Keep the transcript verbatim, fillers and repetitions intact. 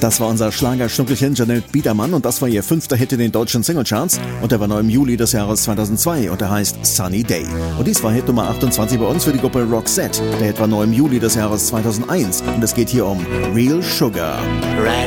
Das war unser Schlagerschnuckelchen Janette Biedermann und das war ihr fünfter Hit in den deutschen Singlecharts und der war neu im Juli des Jahres zweitausendzwei und der heißt Sunny Day. Und dies war Hit Nummer achtundzwanzig bei uns für die Gruppe Roxette. Der Hit war neu im Juli des Jahres zweitausendeins und es geht hier um Real Sugar.